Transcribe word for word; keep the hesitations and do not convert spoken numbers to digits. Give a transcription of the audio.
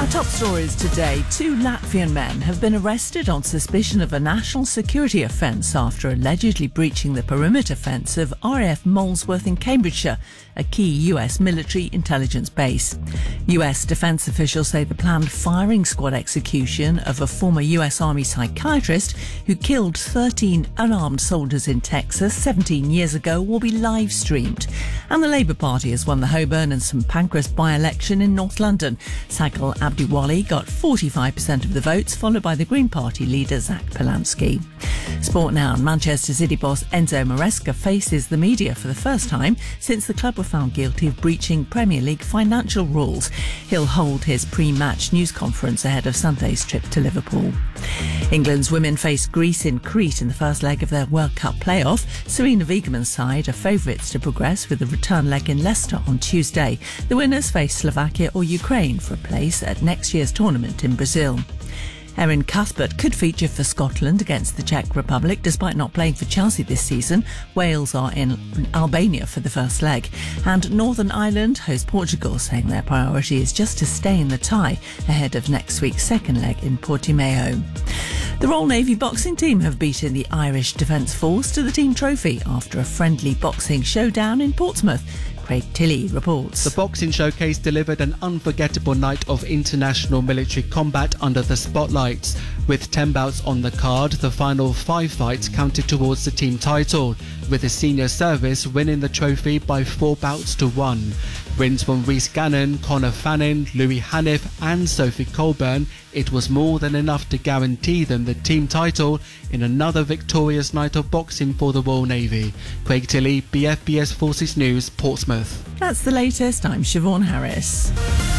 Top stories today. Two Latvian men have been arrested on suspicion of a national security offence after allegedly breaching the perimeter fence of R A F Molesworth in Cambridgeshire, a key U S military intelligence base. U S defence officials say the planned firing squad execution of a former U S Army psychiatrist who killed thirteen unarmed soldiers in Texas seventeen years ago will be live streamed. And the Labour Party has won the Holborn and St Pancras by-election in North London. Sagal Abdiwali got forty-five percent of the votes, followed by the Green Party leader Zach Polanski. Sport now. Manchester City boss Enzo Maresca faces the media for the first time since the club were found guilty of breaching Premier League financial rules. He'll hold his pre-match news conference ahead of Sunday's trip to Liverpool. England's women face Greece in Crete in the first leg of their World Cup playoff. Serena Wiegmann's side are favourites to progress with the return leg in Leicester on Tuesday. The winners face Slovakia or Ukraine for a place at next year's tournament in Brazil. Erin Cuthbert could feature for Scotland against the Czech Republic despite not playing for Chelsea this season. Wales are in Albania for the first leg. And Northern Ireland host Portugal, saying their priority is just to stay in the tie ahead of next week's second leg in Portimao. The Royal Navy boxing team have beaten the Irish Defence Force to the team trophy after a friendly boxing showdown in Portsmouth. Craig Tilley reports. The boxing showcase delivered an unforgettable night of international military combat under the spotlights. With ten bouts on the card, the final five fights counted towards the team title, with the senior service winning the trophy by four bouts to one. Wins from Rhys Gannon, Conor Fannin, Louis Haniff and Sophie Colburn, it was more than enough to guarantee them the team title in another victorious night of boxing for the Royal Navy. Craig Tilley, B F B S Forces News, Portsmouth. That's the latest. I'm Siobhan Harris.